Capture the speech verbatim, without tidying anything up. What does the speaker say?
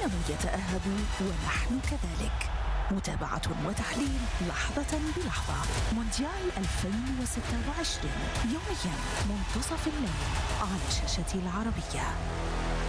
لم يتأهبوا ونحن كذلك. متابعة وتحليل لحظة بلحظة. مونديال ألفين وستة وعشرين يوميا منتصف الليل على شاشة العربية.